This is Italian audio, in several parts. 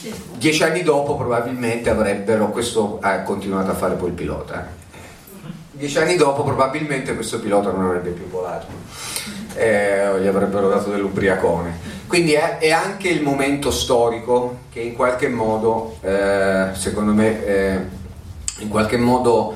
10 anni dopo probabilmente avrebbero, questo ha continuato a fare poi il pilota, 10 anni dopo probabilmente questo pilota non avrebbe più volato, gli avrebbero dato dell'ubriacone. Quindi è anche il momento storico che in qualche modo, secondo me, in qualche modo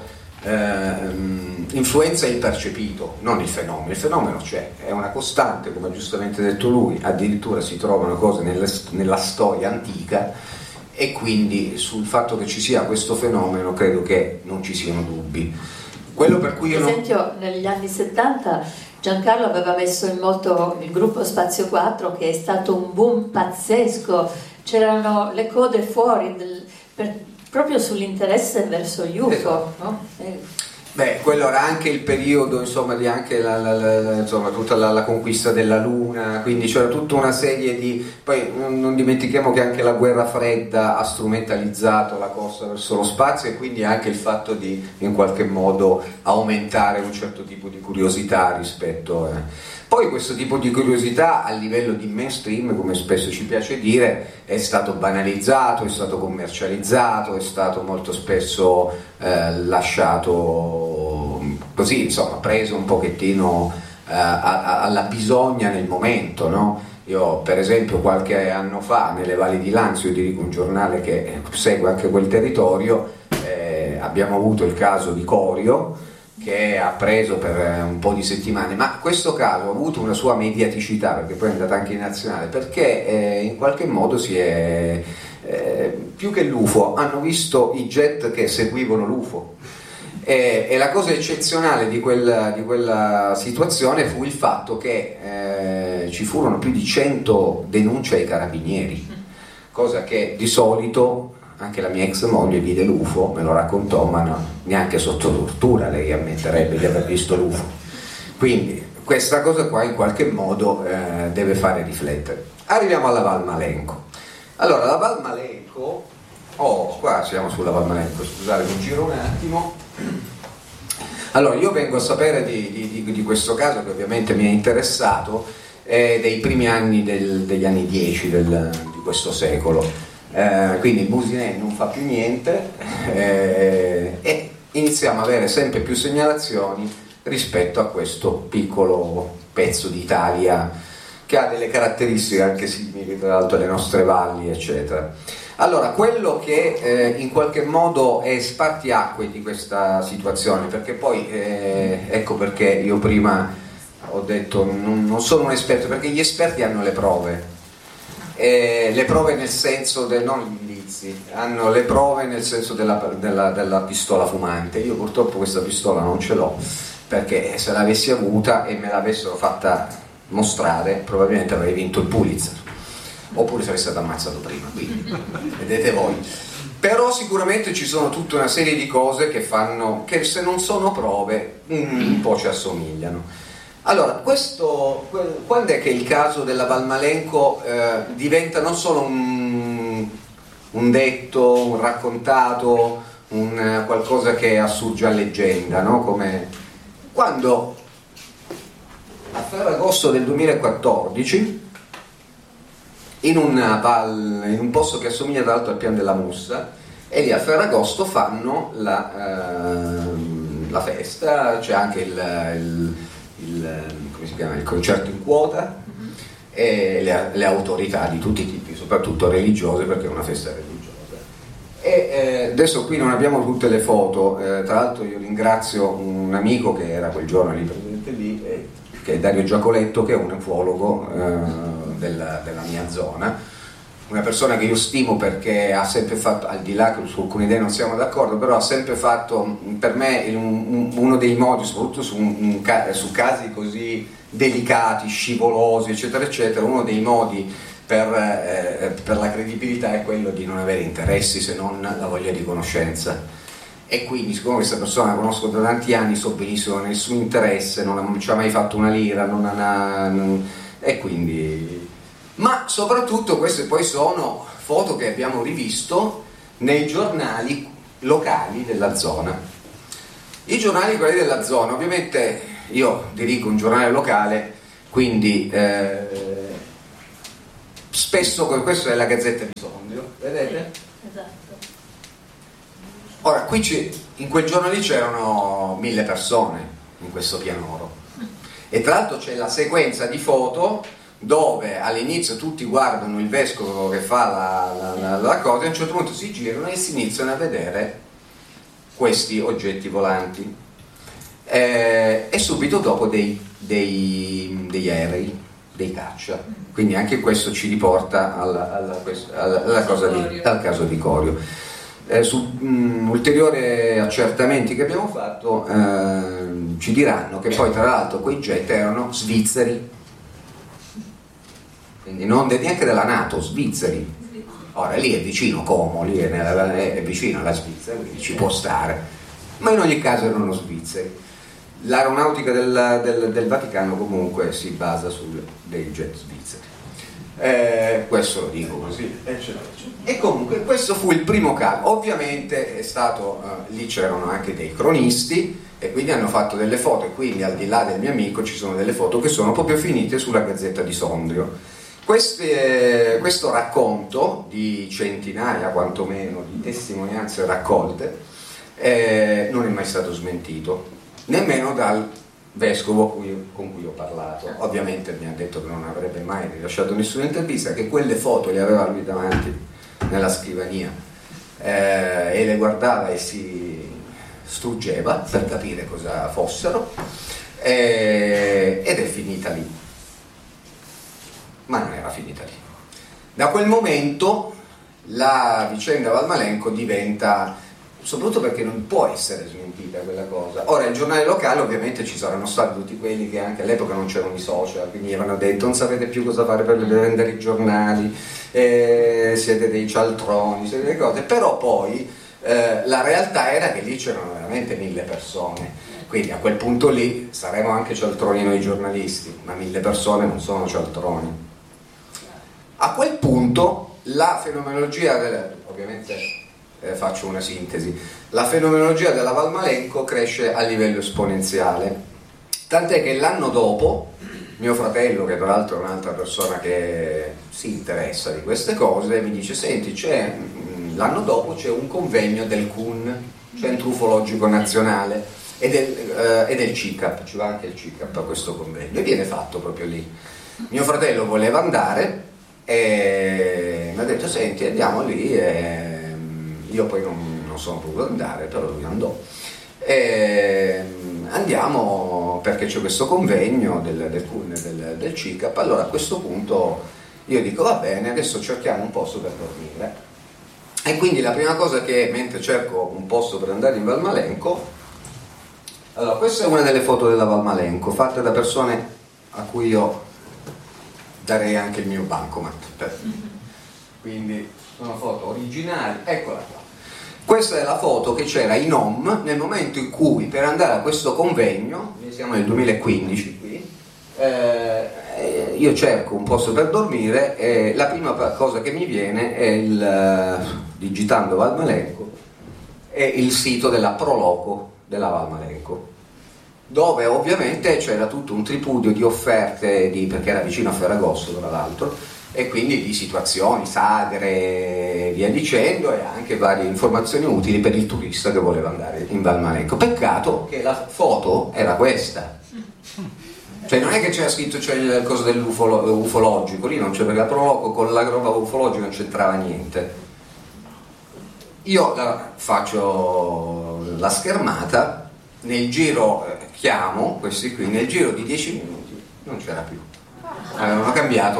influenza il percepito, non il fenomeno. Il fenomeno c'è, è una costante, come ha giustamente detto lui, addirittura si trovano cose nella storia antica, e quindi sul fatto che ci sia questo fenomeno credo che non ci siano dubbi. Quello per cui per esempio negli anni 70 Giancarlo aveva messo in moto il gruppo Spazio 4, che è stato un boom pazzesco, c'erano le code fuori proprio sull'interesse verso gli UFO, esatto. No? Beh, quello era anche il periodo, insomma, di anche insomma, tutta la conquista della Luna, quindi c'era tutta una serie di... Poi non dimentichiamo che anche la guerra fredda ha strumentalizzato la corsa verso lo spazio, e quindi anche il fatto di in qualche modo aumentare un certo tipo di curiosità rispetto Poi questo tipo di curiosità a livello di mainstream, come spesso ci piace dire, è stato banalizzato, è stato commercializzato, è stato molto spesso lasciato così, insomma, preso un pochettino alla bisogna nel momento, no? Io per esempio qualche anno fa nelle Valli di Lanzio, io dirigo un giornale che segue anche quel territorio, abbiamo avuto il caso di Corio, che ha preso per un po' di settimane, ma questo caso ha avuto una sua mediaticità, perché poi è andata anche in nazionale, perché in qualche modo si è più che l'UFO hanno visto i jet che seguivano l'UFO, e la cosa eccezionale di quella situazione fu il fatto che ci furono più di 100 denunce ai carabinieri, cosa che di solito anche la mia ex moglie vide l'UFO, me lo raccontò, ma no, neanche sotto tortura lei ammetterebbe di aver visto l'UFO. Quindi questa cosa qua in qualche modo deve fare riflettere. Arriviamo alla Val Malenco. Allora, la Val Malenco, qua siamo sulla Val Malenco, scusate, mi giro un attimo. Allora, io vengo a sapere di questo caso, che ovviamente mi è interessato, dei primi anni degli anni 10 di questo secolo. Quindi Businelli non fa più niente, e iniziamo a avere sempre più segnalazioni rispetto a questo piccolo pezzo d'Italia che ha delle caratteristiche anche simili tra l'altro alle nostre valli, eccetera. Allora, quello che in qualche modo è spartiacque di questa situazione, perché poi ecco perché io prima ho detto non sono un esperto, perché gli esperti hanno le prove. Le prove nel senso non gli indizi, hanno le prove nel senso della pistola fumante. Io purtroppo questa pistola non ce l'ho, perché se l'avessi avuta e me l'avessero fatta mostrare probabilmente avrei vinto il Pulitzer, oppure sarei stato ammazzato prima, quindi vedete voi. Però sicuramente ci sono tutta una serie di cose che fanno che, se non sono prove, un po' ci assomigliano. Allora, quando è che il caso della Val Malenco diventa non solo un detto, un raccontato, qualcosa che assurge a leggenda, no? Come quando a Ferragosto del 2014, in un posto che assomiglia tra l'altro al Pian della Mussa, e lì a Ferragosto fanno la festa, c'è anche come si chiama, il concerto in quota, e le autorità di tutti i tipi, soprattutto religiose, perché è una festa religiosa. E adesso qui non abbiamo tutte le foto, tra l'altro io ringrazio un amico che era quel giorno lì presente lì, che è Dario Giacoletto, che è un ufologo della mia zona, una persona che io stimo perché ha sempre fatto, al di là che su alcune idee non siamo d'accordo, però ha sempre fatto per me uno dei modi, soprattutto su casi così delicati, scivolosi, eccetera eccetera, uno dei modi per la credibilità è quello di non avere interessi se non la voglia di conoscenza. E quindi, siccome questa persona la conosco da tanti anni, so benissimo nessun interesse, non ci ha mai fatto una lira, e quindi... Ma soprattutto queste poi sono foto che abbiamo rivisto nei giornali locali della zona. I giornali quelli della zona, ovviamente io dirigo un giornale locale, quindi spesso, questo è la Gazzetta di Sondrio, vedete? Esatto. Ora, in quel giorno lì c'erano 1000 persone in questo pianoro, e tra l'altro c'è la sequenza di foto dove all'inizio tutti guardano il vescovo che fa la cosa, e a un certo punto si girano e si iniziano a vedere questi oggetti volanti, e subito dopo degli aerei, dei caccia. Quindi anche questo ci riporta al caso di Corio. Su ulteriori accertamenti che abbiamo fatto ci diranno che poi tra l'altro quei jet erano svizzeri, quindi non neanche della NATO, svizzeri. Ora lì è vicino Como, lì è vicino alla Svizzera, quindi ci può stare, ma in ogni caso erano svizzeri. L'aeronautica del Vaticano comunque si basa su dei jet svizzeri. Questo lo dico così, e comunque questo fu il primo caso. Ovviamente è stato lì c'erano anche dei cronisti, e quindi hanno fatto delle foto, e quindi al di là del mio amico ci sono delle foto che sono proprio finite sulla Gazzetta di Sondrio. Questo racconto di centinaia quantomeno di testimonianze raccolte non è mai stato smentito, nemmeno dal vescovo con cui ho parlato. Ovviamente mi ha detto che non avrebbe mai rilasciato nessuna intervista, che quelle foto le aveva lui davanti nella scrivania, e le guardava e si struggeva per capire cosa fossero, ed è finita lì. Ma non era finita lì. Da quel momento la vicenda Valmalenco diventa, soprattutto perché non può essere smentita quella cosa. Ora, il giornale locale, ovviamente ci saranno stati tutti quelli che anche all'epoca non c'erano i social, quindi avevano detto non sapete più cosa fare per vendere i giornali, siete dei cialtroni, siete delle cose. Però poi la realtà era che lì c'erano veramente 1000 persone, quindi a quel punto lì saremo anche cialtroni noi giornalisti, ma 1000 persone non sono cialtroni. A quel punto la fenomenologia ovviamente faccio una sintesi, la fenomenologia della Valmalenco cresce a livello esponenziale, tant'è che l'anno dopo mio fratello, che tra l'altro è un'altra persona che si interessa di queste cose, mi dice senti, l'anno dopo c'è un convegno del CUN, Centro Ufologico Nazionale, e del CICAP, ci va anche il CICAP a questo convegno, e viene fatto proprio lì. Mio fratello voleva andare e mi ha detto senti, andiamo lì, e io poi non sono potuto andare, però lui andò, e andiamo perché c'è questo convegno del CUN e del CICAP. Allora a questo punto io dico va bene, adesso cerchiamo un posto per dormire, e quindi la prima cosa che, mentre cerco un posto per andare in Valmalenco, allora questa è una delle foto della Valmalenco fatte da persone a cui io darei anche il mio bancomat, quindi sono foto originali, eccola qua. Questa è la foto che c'era in home nel momento in cui, per andare a questo convegno, siamo nel 2015 qui, io cerco un posto per dormire, e la prima cosa che mi viene è digitando Valmalenco, è il sito della Proloco della Valmalenco, dove ovviamente c'era tutto un tripudio di offerte, perché era vicino a Ferragosto tra l'altro, e quindi di situazioni, sagre, via dicendo, e anche varie informazioni utili per il turista che voleva andare in Valmalenco. Peccato che la foto era questa, cioè non è che c'era scritto c'è il coso dell'ufologico, lì non c'è, perché la Proloco con la roba ufologica non c'entrava niente. Io faccio la schermata, nel giro chiamo questi qui, nel giro di 10 minuti non c'era più, avevano cambiato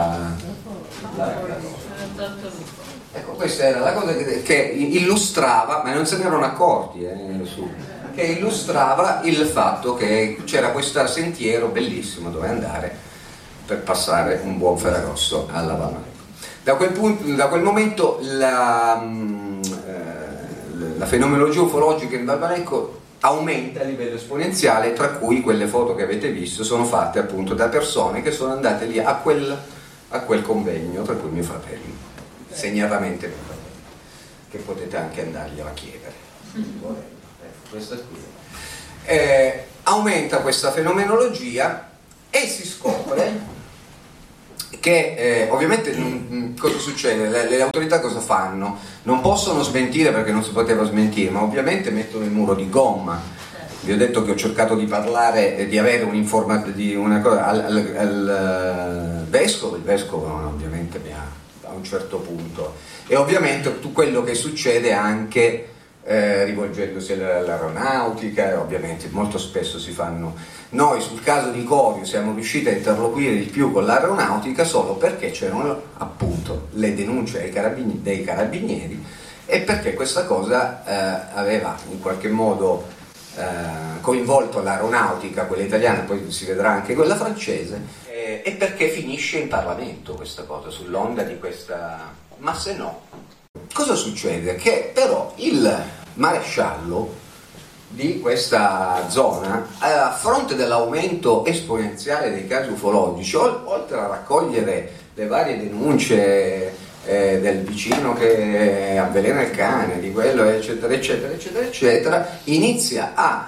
ecco, questa era la cosa che illustrava, ma non se ne erano accorti che illustrava il fatto che c'era questo sentiero bellissimo dove andare per passare un buon Ferragosto alla Valmalenco. Da quel momento la fenomenologia ufologica in Valmalenco aumenta a livello esponenziale, tra cui quelle foto che avete visto sono fatte appunto da persone che sono andate lì a quel convegno, tra cui mio fratello, segnatamente mio fratello, che potete anche andarglielo a chiedere. Questa qui. Aumenta questa fenomenologia e si scopre che ovviamente cosa succede? Le autorità cosa fanno? Non possono smentire perché non si poteva smentire, ma ovviamente mettono il muro di gomma. Vi ho detto che ho cercato di parlare, di avere un'informazione di una cosa al vescovo. Il vescovo ovviamente mi ha a un certo punto, e ovviamente tutto quello che succede anche rivolgendosi all'aeronautica, ovviamente molto spesso si fanno. Noi sul caso di Corio siamo riusciti a interloquire di più con l'aeronautica solo perché c'erano appunto le denunce dei carabinieri e perché questa cosa aveva in qualche modo coinvolto l'aeronautica, quella italiana, poi si vedrà anche quella francese, e perché finisce in Parlamento questa cosa, sull'onda di questa. Ma se no, cosa succede? Che però il maresciallo di questa zona, a fronte dell'aumento esponenziale dei casi ufologici, oltre a raccogliere le varie denunce del vicino che avvelena il cane, di quello eccetera eccetera eccetera eccetera, inizia a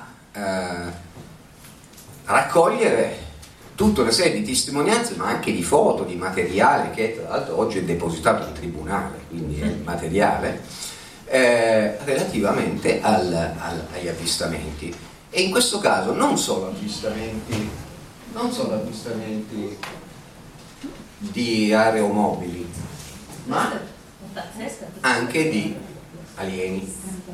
raccogliere tutta una serie di testimonianze, ma anche di foto, di materiale che tra l'altro oggi è depositato in tribunale, quindi è materiale relativamente agli avvistamenti. E in questo caso non solo avvistamenti di aeromobili, ma anche di alieni.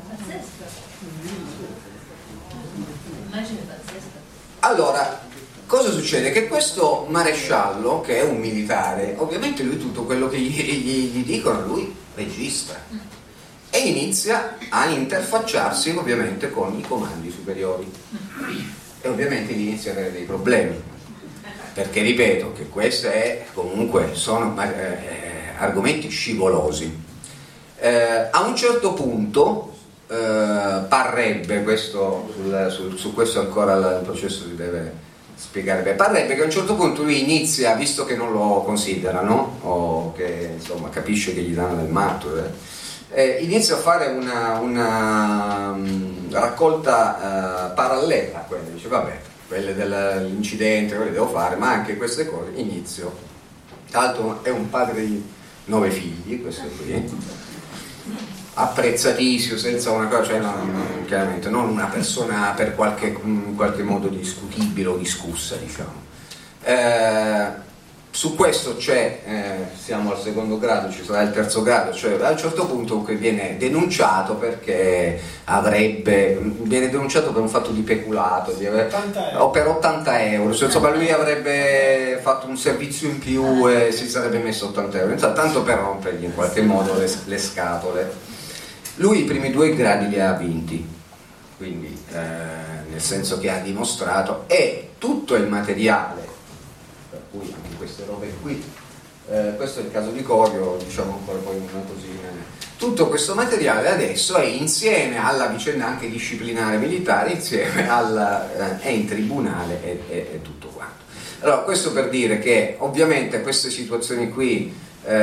Allora, cosa succede? Che questo maresciallo, che è un militare, ovviamente lui tutto quello che gli dicono, lui registra e inizia a interfacciarsi ovviamente con i comandi superiori e ovviamente inizia a avere dei problemi, perché ripeto che questi comunque sono argomenti scivolosi. A un certo punto parrebbe, questo su questo ancora il processo si deve spiegare bene, parrebbe che a un certo punto lui inizia, visto che non lo considerano o che insomma capisce che gli danno del matto, inizia a fare una raccolta parallela a quelle, dice vabbè, quelle dell'incidente, quelle devo fare, ma anche queste cose inizio. Tra l'altro è un padre di 9 figli, questo qui, apprezzatissimo, senza una cosa, cioè chiaramente non una persona per in qualche modo discutibile o discussa, diciamo. Su questo siamo al secondo grado, ci sarà il terzo grado, cioè a un certo punto viene denunciato perché viene denunciato per un fatto di peculato, o per 80 euro, cioè, insomma lui avrebbe fatto un servizio in più e si sarebbe messo 80 euro, tanto per rompergli in qualche modo le scatole. Lui i primi 2 gradi li ha vinti, quindi nel senso che ha dimostrato, e tutto il materiale, per cui anche queste robe qui, questo è il caso di Corio, diciamo ancora poi una cosina, tutto questo materiale adesso è insieme alla vicenda anche disciplinare militare, insieme è in tribunale e tutto quanto. Allora questo per dire che ovviamente queste situazioni qui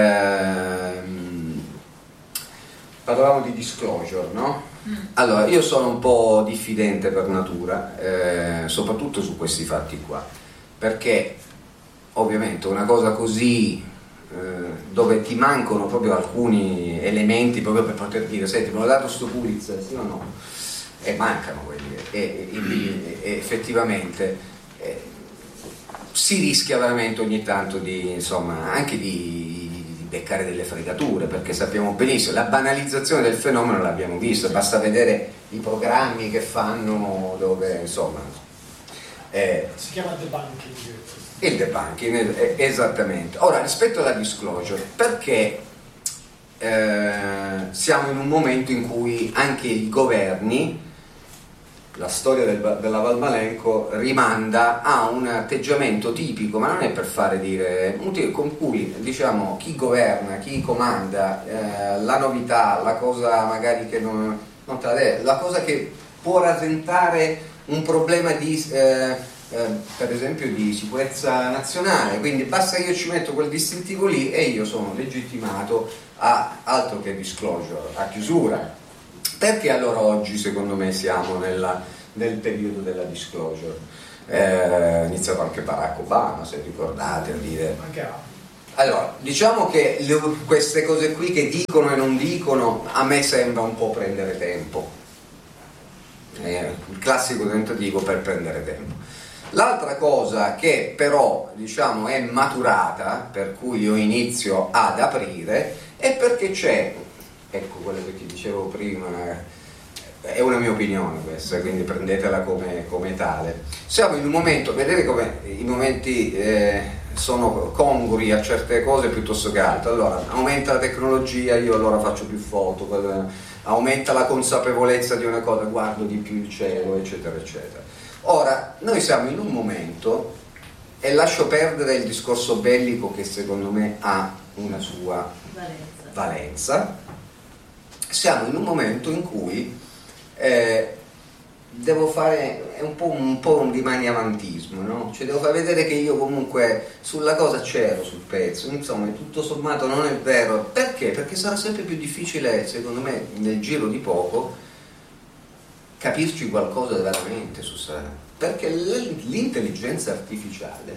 parlavamo di disclosure, no? Allora io sono un po' diffidente per natura, soprattutto su questi fatti qua, perché ovviamente una cosa così dove ti mancano proprio alcuni elementi proprio per poter dire senti, me l'ho dato sto Pulitzer, sì o no? E mancano quelli e effettivamente si rischia veramente ogni tanto di, insomma, anche di beccare delle fregature, perché sappiamo benissimo la banalizzazione del fenomeno l'abbiamo visto, basta vedere i programmi che fanno dove insomma si chiama debunking. Il debunking, esattamente. Ora, rispetto alla disclosure, perché siamo in un momento in cui anche i governi, la storia della Valmalenco rimanda a un atteggiamento tipico, ma non è per fare dire, con cui diciamo chi governa, chi comanda, la novità, la cosa magari che non la cosa che può rasentare un problema di per esempio di sicurezza nazionale, quindi basta che io ci metto quel distintivo lì e io sono legittimato a altro che disclosure, a chiusura. Perché allora oggi secondo me siamo nel periodo della disclosure? Iniziava anche Barack Obama, se ricordate, a dire Allora, diciamo che queste cose qui che dicono e non dicono, a me sembra un po' prendere tempo. Il classico tentativo per prendere tempo. L'altra cosa che però, diciamo, è maturata, per cui io inizio ad aprire, è perché c'è, ecco quello che ti dicevo prima, è una mia opinione questa, quindi prendetela come tale. Siamo in un momento, vedete come i momenti sono congrui a certe cose piuttosto che altre. Allora, aumenta la tecnologia, io allora faccio più foto, aumenta la consapevolezza di una cosa, guardo di più il cielo, eccetera, eccetera. Ora, noi siamo in un momento, e lascio perdere il discorso bellico che secondo me ha una sua valenza, siamo in un momento in cui devo fare un po' un dimaniamantismo, no? Cioè devo far vedere che io comunque sulla cosa c'ero sul pezzo, insomma tutto sommato non è vero. Perché? Perché sarà sempre più difficile, secondo me, nel giro di poco capirci qualcosa veramente su sé, perché l'intelligenza artificiale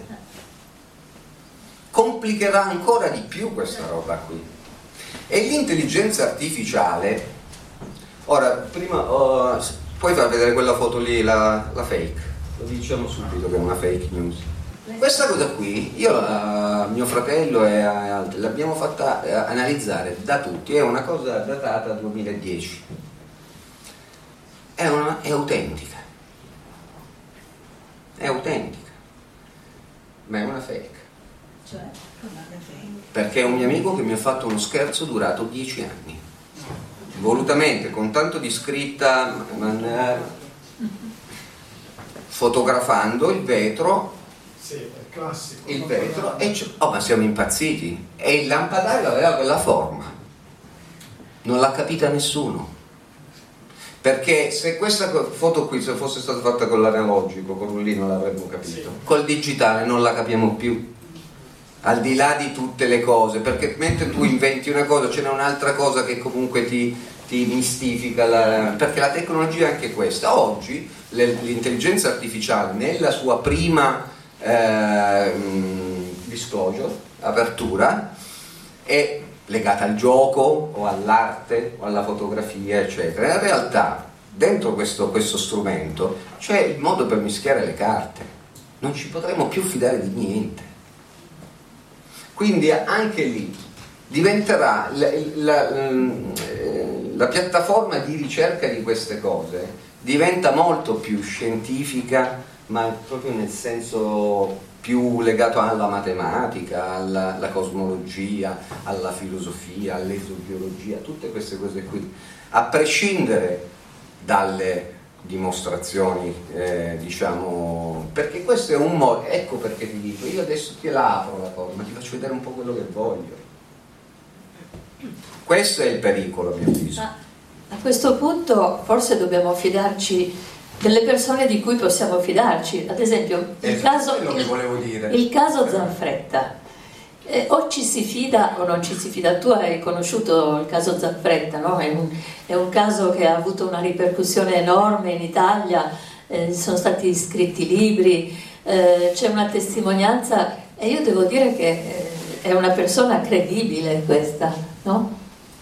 complicherà ancora di più questa roba qui. E l'intelligenza artificiale, ora prima puoi far vedere quella foto lì, la fake, lo diciamo subito che è una fake news. Questa cosa qui io, mio fratello e altri l'abbiamo fatta analizzare da tutti, è una cosa datata 2010, è autentica, ma è una fake. Cioè, perché è un mio amico che mi ha fatto uno scherzo durato 10 anni, volutamente, con tanto di scritta, fotografando il vetro, sì, è classico, il vetro, e ma siamo impazziti, e il lampadario aveva quella forma, non l'ha capita nessuno, perché se questa foto qui se fosse stata fatta con l'analogico, con lì non l'avremmo capito, sì. Col digitale non la capiamo più, al di là di tutte le cose, perché mentre tu inventi una cosa ce n'è un'altra cosa che comunque ti mistifica, perché la tecnologia è anche questa. Oggi l'intelligenza artificiale nella sua prima disclosure, apertura, è legata al gioco o all'arte o alla fotografia, eccetera. In realtà dentro questo strumento c'è il modo per mischiare le carte, non ci potremo più fidare di niente. Quindi anche lì diventerà la piattaforma di ricerca di queste cose diventa molto più scientifica, ma proprio nel senso più legato alla matematica, alla cosmologia, alla filosofia, all'esobiologia, tutte queste cose qui, a prescindere dalle dimostrazioni, diciamo, perché questo è un modo. Ecco perché ti dico, io adesso te la apro la forma, ti faccio vedere un po' quello che voglio. Questo è il pericolo, a mio avviso. A questo punto forse dobbiamo fidarci delle persone di cui possiamo fidarci, ad esempio il caso Zanfretta. O ci si fida o non ci si fida. Tu hai conosciuto il caso Zanfretta, no? È un caso che ha avuto una ripercussione enorme in Italia, sono stati scritti libri, c'è una testimonianza, e io devo dire che è una persona credibile questa, no?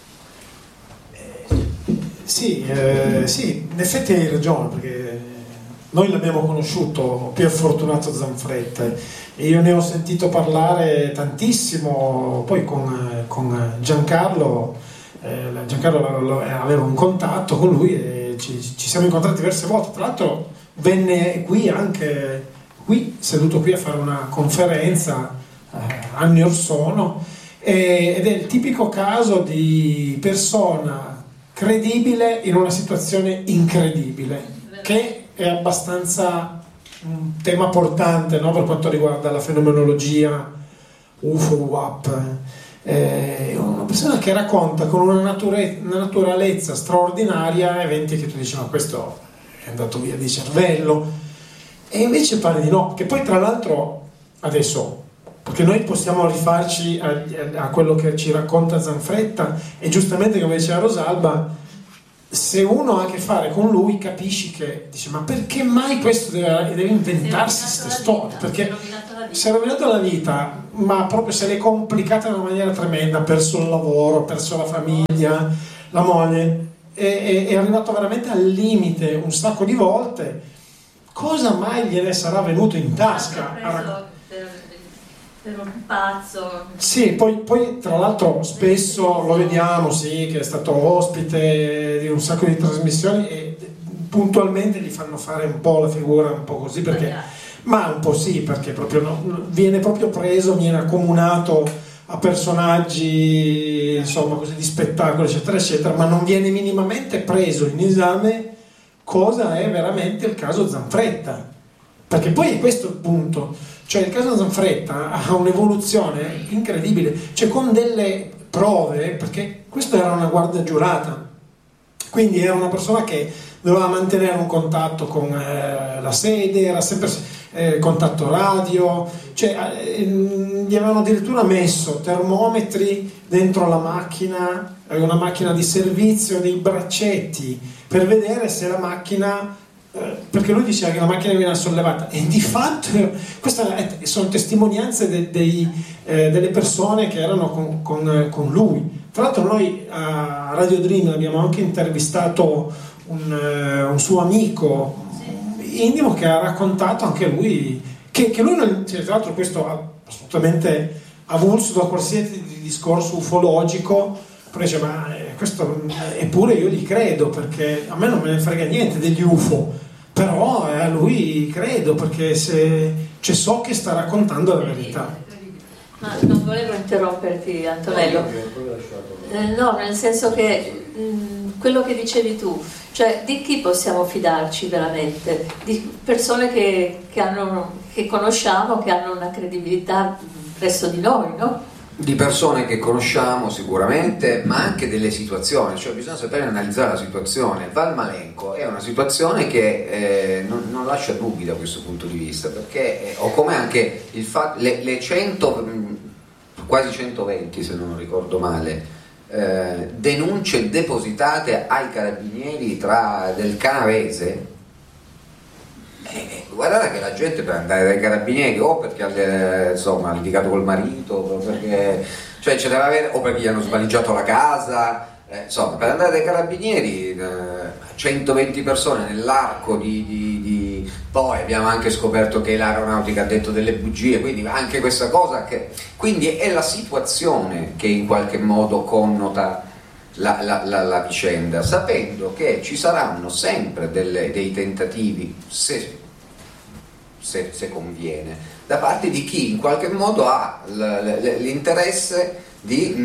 Sì, in effetti hai ragione, perché noi l'abbiamo conosciuto, Pier Fortunato Zanfretta, e io ne ho sentito parlare tantissimo, poi con Giancarlo aveva un contatto con lui e ci siamo incontrati diverse volte. Tra l'altro venne qui seduto qui a fare una conferenza anni or sono, ed è il tipico caso di persona credibile in una situazione incredibile, che è abbastanza un tema portante, no? Per quanto riguarda la fenomenologia UFO, UAP. È una persona che racconta con una naturalezza straordinaria eventi che tu dici ma questo è andato via di cervello, e invece pare di no, che poi tra l'altro adesso, perché noi possiamo rifarci a quello che ci racconta Zanfretta, e giustamente come diceva Rosalba, se uno ha a che fare con lui capisci che dice ma perché mai questo deve inventarsi queste storie, perché si è rovinato la vita, ma proprio se l'è complicata in una maniera tremenda, ha perso il lavoro, ha perso la famiglia, la moglie, è arrivato veramente al limite un sacco di volte. Cosa mai gliene sarà venuto in tasca? Per un pazzo. Sì, poi tra l'altro spesso lo vediamo, sì, che è stato ospite di un sacco di trasmissioni e puntualmente gli fanno fare un po' la figura un po' così, perché, ma un po' sì, perché proprio viene proprio preso, viene accomunato a personaggi, insomma, così di spettacolo, eccetera, eccetera, ma non viene minimamente preso in esame cosa è veramente il caso Zanfretta, perché poi è questo il punto. Cioè il caso Zanfretta ha un'evoluzione incredibile, cioè con delle prove, perché questo era una guardia giurata, quindi era una persona che doveva mantenere un contatto con la sede, era sempre contatto radio, cioè gli avevano addirittura messo termometri dentro la macchina, una macchina di servizio, dei braccetti, per vedere se la macchina... perché lui diceva che la macchina viene sollevata e di fatto queste sono testimonianze delle persone che erano con lui. Tra l'altro noi a Radio Dream abbiamo anche intervistato un suo amico intimo che ha raccontato anche lui che lui non, cioè, tra l'altro questo ha assolutamente avulso da qualsiasi discorso ufologico, però dice ma questo eppure io gli credo, perché a me non me ne frega niente degli UFO, però a lui credo perché so che sta raccontando la verità. Ma non volevo interromperti, Antonello, no, nel senso che quello che dicevi tu, cioè di chi possiamo fidarci veramente? Di persone che conosciamo, che hanno una credibilità presso di noi, no? Di persone che conosciamo sicuramente, ma anche delle situazioni, cioè bisogna sapere analizzare la situazione. Val Malenco è una situazione che non lascia dubbi da questo punto di vista, perché o come anche il fatto, le 100, quasi 120 se non ricordo male, denunce depositate ai carabinieri del Canavese. Guardate che la gente per andare dai carabinieri o perché insomma ha litigato col marito, o perché, cioè, ce deve avere, o perché gli hanno svaligiato la casa, insomma per andare dai carabinieri 120 persone nell'arco di poi abbiamo anche scoperto che l'aeronautica ha detto delle bugie, quindi anche questa cosa quindi è la situazione che in qualche modo connota la vicenda, sapendo che ci saranno sempre dei tentativi, se conviene, da parte di chi in qualche modo ha l'interesse di...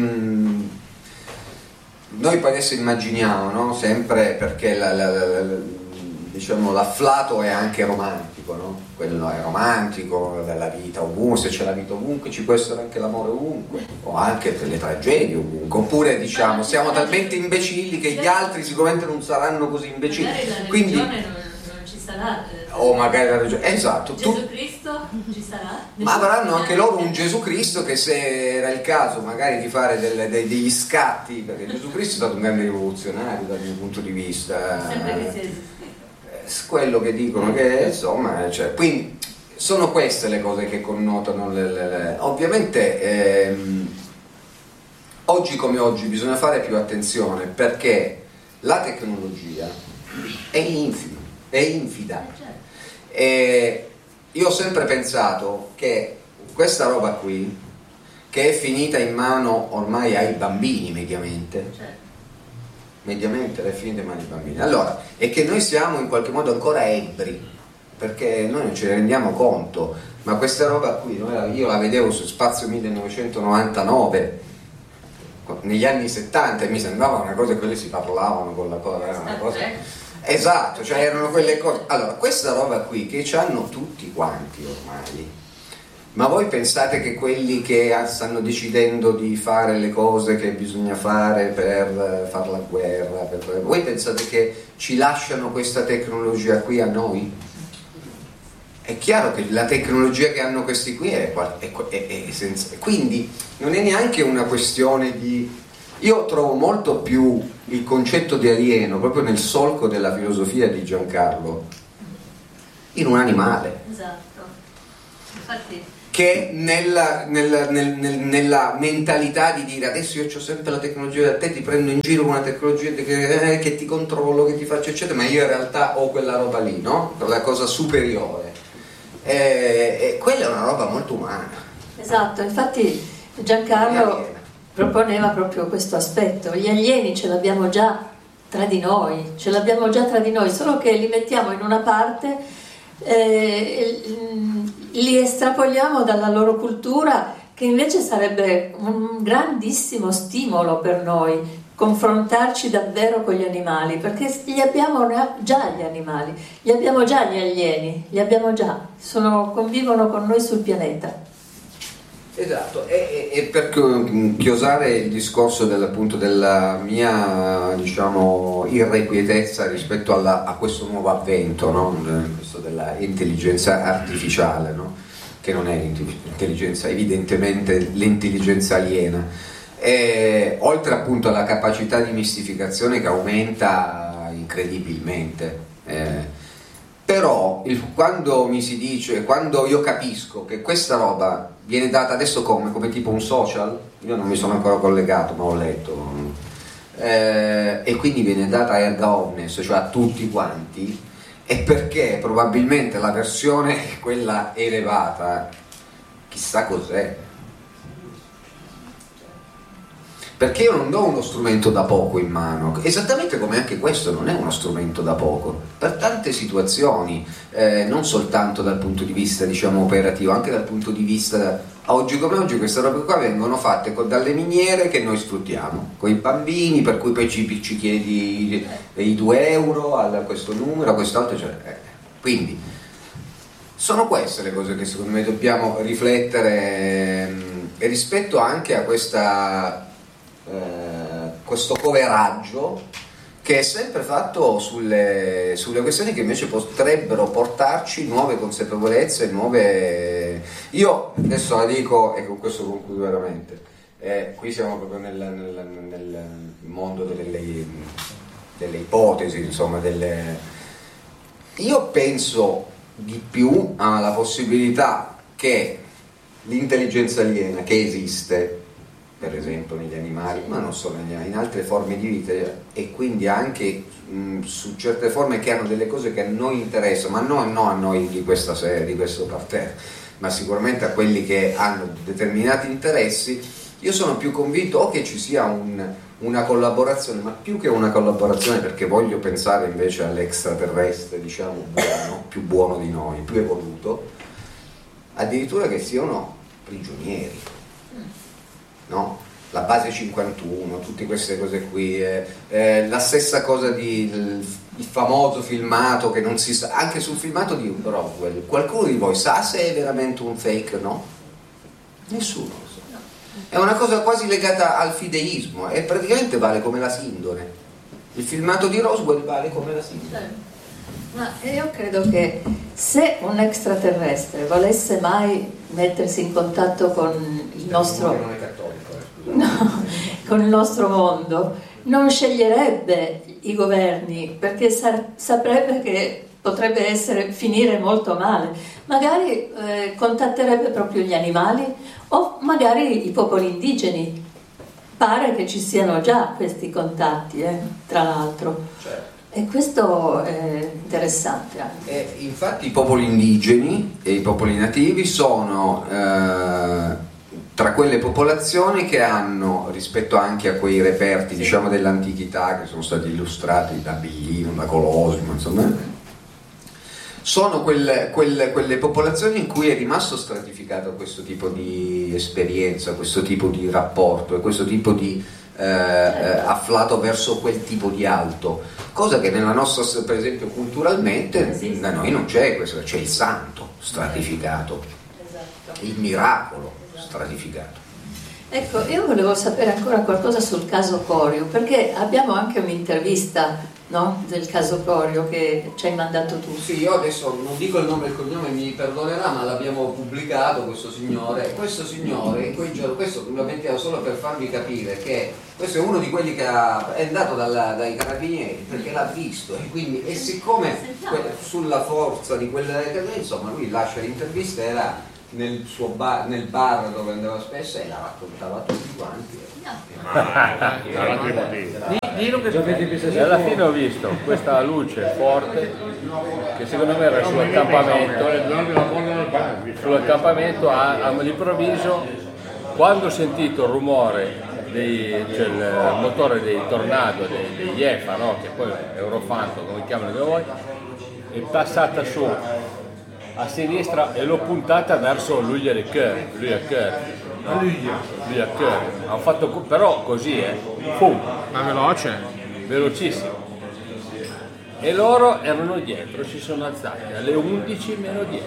noi poi adesso immaginiamo, no? Sempre perché diciamo, l'afflato è anche romantico, no? Quello è romantico, della vita ovunque, se c'è la vita ovunque ci può essere anche l'amore ovunque, o anche le tragedie ovunque, oppure diciamo siamo talmente imbecilli che gli altri sicuramente non saranno così imbecilli, quindi non ci sarà, o magari la religione, esatto, Gesù Cristo ci sarà, ma avranno anche loro un Gesù Cristo che, se era il caso magari di fare degli scatti, perché Gesù Cristo è stato un grande rivoluzionario dal mio punto di vista, sempre che sia esistito. Quello che dicono che insomma, cioè, quindi sono queste le cose che connotano ovviamente oggi come oggi bisogna fare più attenzione, perché la tecnologia è infida, e io ho sempre pensato che questa roba qui, che è finita in mano ormai ai bambini mediamente è finita in mano ai bambini, allora, è che noi siamo in qualche modo ancora ebbri, perché noi non ce ne rendiamo conto, ma questa roba qui io la vedevo su Spazio 1999 negli anni 70 e mi sembrava una cosa, che quelli si parlavano con la cosa, era una cosa, esatto, cioè erano quelle cose. Allora, questa roba qui che ci hanno tutti quanti ormai, ma voi pensate che quelli che stanno decidendo di fare le cose che bisogna fare per fare la guerra, voi pensate che ci lasciano questa tecnologia qui a noi? È chiaro che la tecnologia che hanno questi qui è senza, quindi non è neanche una questione di... Io trovo molto più il concetto di alieno proprio nel solco della filosofia di Giancarlo, in un animale. Esatto. Infatti che nella mentalità di dire adesso io ho sempre la tecnologia da te, ti prendo in giro con una tecnologia che ti controllo, che ti faccio eccetera, ma io in realtà ho quella roba lì, no? La cosa superiore, e quella è una roba molto umana. Esatto, infatti Giancarlo proponeva proprio questo aspetto: gli alieni ce l'abbiamo già tra di noi, solo che li mettiamo in una parte, li estrapoliamo dalla loro cultura, che invece sarebbe un grandissimo stimolo per noi confrontarci davvero con gli animali, perché li abbiamo già gli animali, li abbiamo già gli alieni, li abbiamo già, convivono con noi sul pianeta. Esatto, e per chiosare il discorso appunto della mia, diciamo, irrequietezza rispetto a questo nuovo avvento, no? Questo della intelligenza artificiale, no? Che non è l'intelligenza, evidentemente l'intelligenza aliena, e oltre appunto alla capacità di mistificazione che aumenta incredibilmente, però quando io capisco che questa roba viene data adesso come tipo un social, io non mi sono ancora collegato ma ho letto, e quindi viene data erga omnes, cioè a tutti quanti, è perché probabilmente la versione, quella elevata, chissà cos'è. Perché io non do uno strumento da poco in mano, esattamente come anche questo non è uno strumento da poco, per tante situazioni, non soltanto dal punto di vista, diciamo, operativo, anche dal punto di vista, oggi come oggi queste robe qua vengono fatte dalle miniere che noi sfruttiamo, con i bambini, per cui poi ci chiedi i 2 euro a questo numero, a quest'altro, cioè, quindi sono queste le cose che secondo me dobbiamo riflettere, e rispetto anche a questo coveraggio che è sempre fatto sulle questioni che invece potrebbero portarci nuove consapevolezze, nuove. Io adesso la dico e con questo concludo veramente, qui siamo proprio nel mondo delle ipotesi, insomma, io penso di più alla possibilità che l'intelligenza aliena che esiste, per esempio negli animali, ma non solo negli animali, in altre forme di vita, e quindi anche su certe forme che hanno delle cose che a noi interessano, ma non a noi di questa serie, di questo parterre, ma sicuramente a quelli che hanno determinati interessi. Io sono più convinto che ci sia una collaborazione, ma più che una collaborazione, perché voglio pensare invece all'extraterrestre, diciamo, più buono di noi, più evoluto, addirittura che siano prigionieri. No? La base 51, tutte queste cose qui, la stessa cosa il famoso filmato che non si sa, anche sul filmato di Roswell, qualcuno di voi sa se è veramente un fake? No? Nessuno lo sa. È una cosa quasi legata al fideismo, e praticamente vale come la sindone. Il filmato di Roswell vale come la sindone. Ma io credo che se un extraterrestre volesse mai mettersi in contatto con il nostro, non è cattolico, no, con il nostro mondo, non sceglierebbe i governi, perché saprebbe che potrebbe finire molto male. Magari contatterebbe proprio gli animali o magari i popoli indigeni. Pare che ci siano già questi contatti, tra l'altro. Certo. E questo è interessante anche. Infatti i popoli indigeni e i popoli nativi sono tra quelle popolazioni che hanno, rispetto anche a quei reperti, sì, diciamo, dell'antichità che sono stati illustrati da Billino, da Colosimo, insomma, sono quelle popolazioni in cui è rimasto stratificato questo tipo di esperienza, questo tipo di rapporto e questo tipo di afflato verso quel tipo di alto, cosa che nella nostra, per esempio, culturalmente da noi non c'è. Questo c'è il santo stratificato, esatto, il miracolo stratificato. Ecco, io volevo sapere ancora qualcosa sul caso Corio, perché abbiamo anche un'intervista, no, del caso Corio che ci hai mandato tu. Sì, io adesso non dico il nome e il cognome, mi perdonerà, ma l'abbiamo pubblicato questo signore, in quei giorni, questo lo mettiamo solo per farvi capire che questo è uno di quelli che è andato dai carabinieri perché l'ha visto, e siccome sulla forza di quella, insomma, lui lascia l'intervista, era nel suo bar, nel bar dove andava spesso, e la raccontava a tutti quanti. Alla fine ho visto questa luce forte che secondo me era sull'accampamento all'improvviso, quando ho sentito il rumore cioè il motore dei Tornado, degli EFA, no? Che poi Eurofanto, come chiamano da voi, è passata su a sinistra e l'ho puntata verso Lui-à-Cœur. Hanno fatto però così, pum, ma veloce, velocissimo. E loro erano dietro, si sono alzati alle 11 meno 10.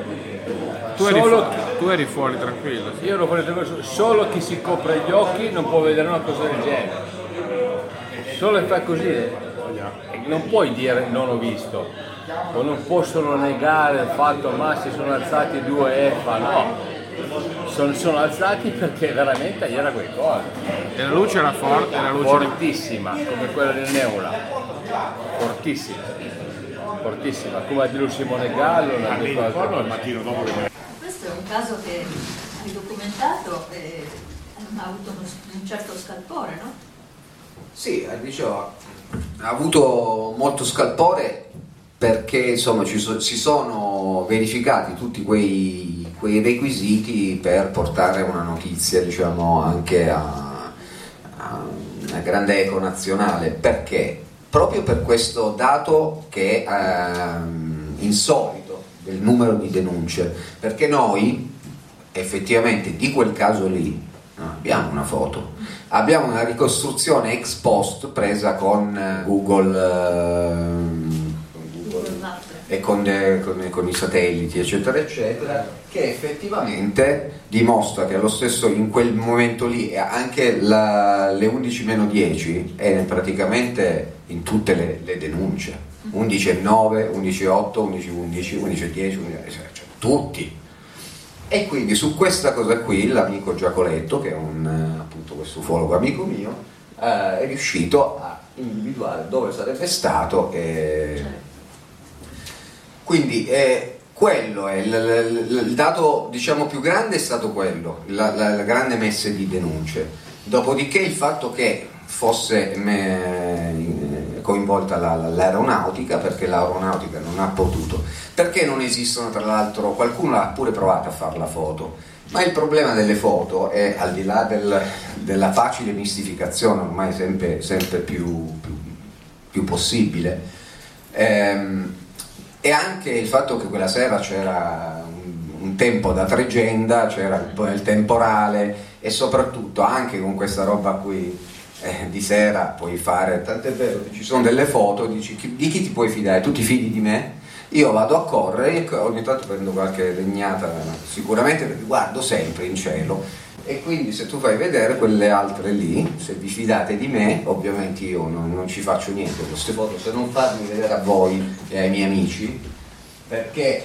Tu eri fuori tranquillo. Io ero fuori tranquillo, solo chi si copre gli occhi non può vedere una cosa del genere. Solo che fa così, non puoi dire non ho visto, o non possono negare il fatto ma si sono alzati 2 EFA, no. Sono alzati perché veramente gli era qualcosa. E la luce era forte, fortissima, come quella del Neula, fortissima, come ha detto Simone Gallo. Questo è un caso che hai documentato e ha avuto un certo scalpore, no? Sì, dicevo, ha avuto molto scalpore perché insomma si sono verificati tutti quei requisiti per portare una notizia, diciamo, anche a una grande eco nazionale. Perché? Proprio per questo dato che è insolito del numero di denunce, perché noi effettivamente di quel caso lì non abbiamo una foto, abbiamo una ricostruzione ex post presa con Google e con i satelliti eccetera eccetera, che effettivamente dimostra che allo stesso in quel momento lì anche le 11 meno 10 è praticamente in tutte le denunce, 11.9, 11.8, 11.11, 11.10, cioè tutti. E quindi su questa cosa qui l'amico Giacoletto, che è appunto questo ufologo amico mio, è riuscito a individuare dove sarebbe stato quindi quello è il dato, diciamo, più grande è stato quello, la grande messe di denunce. Dopodiché il fatto che fosse coinvolta l'aeronautica, perché l'aeronautica non ha potuto, perché non esistono, tra l'altro qualcuno ha pure provato a fare la foto, ma il problema delle foto è, al di là della facile mistificazione ormai sempre più possibile, e anche il fatto che quella sera c'era un tempo da tregenda, c'era il temporale, e soprattutto anche con questa roba qui di sera puoi fare, tant'è vero che ci sono delle foto, dici di chi ti puoi fidare? Tu ti fidi di me? Io vado a correre e ogni tanto prendo qualche legnata, sicuramente, perché guardo sempre in cielo. E quindi se tu fai vedere quelle altre lì, se vi fidate di me, ovviamente io non ci faccio niente con queste foto, se non farmi vedere a voi e ai miei amici, perché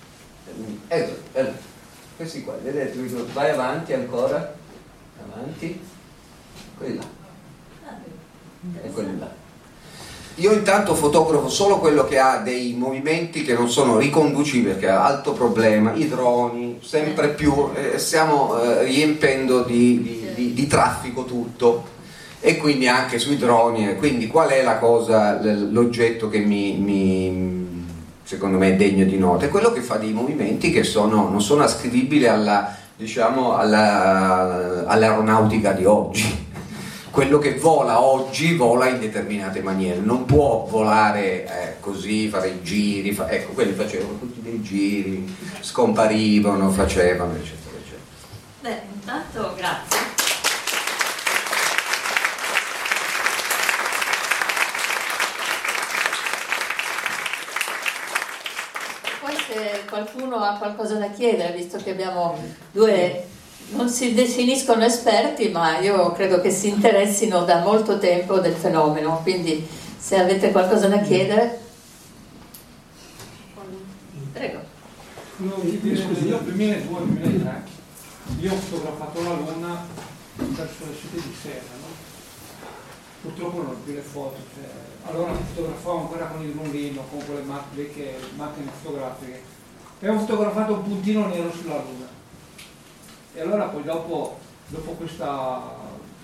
questi qua, vedete, vai avanti ancora, avanti, quelli là, e quelli là. Io intanto fotografo solo quello che ha dei movimenti che non sono riconducibili, perché ha alto problema, i droni, sempre più stiamo riempendo di traffico tutto, e quindi anche sui droni. Quindi qual è la cosa, l'oggetto che secondo me è degno di nota? È quello che fa dei movimenti che non sono ascrivibili all'aeronautica di oggi. Quello che vola oggi vola in determinate maniere, non può volare così, fare i giri, ecco, quelli facevano tutti dei giri, scomparivano, facevano, eccetera, eccetera. Beh, intanto grazie. Poi se qualcuno ha qualcosa da chiedere, visto che abbiamo due... non si definiscono esperti, ma io credo che si interessino da molto tempo del fenomeno, quindi se avete qualcosa da chiedere, prego. Scusi, io nel 2002-2003 io ho fotografato la Luna verso le 7 di sera, no? Purtroppo non ho più le foto, allora fotografavo ancora con il rullino, con quelle vecchie macchine fotografiche, Abbiamo fotografato un puntino nero sulla Luna. E allora poi dopo questa,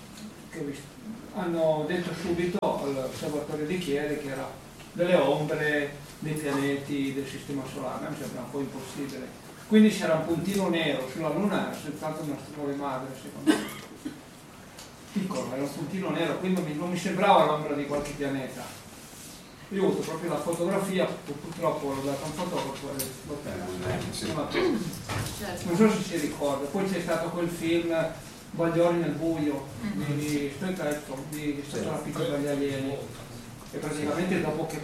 hanno detto subito all'osservatorio di Chieri che era delle ombre dei pianeti del sistema solare. Mi sembra un po' impossibile. Quindi c'era un puntino nero sulla Luna, era senz'altro una nave madre, secondo me. Piccolo, era un puntino nero, quindi non mi sembrava l'ombra di qualche pianeta. Io ho avuto proprio la fotografia, purtroppo l'ho data a un fotografo e l'ho persa. Non so se si ricorda. Poi c'è stato quel film Bagliori nel buio di Stretto, di Stata la piccola degli alieni, e praticamente dopo che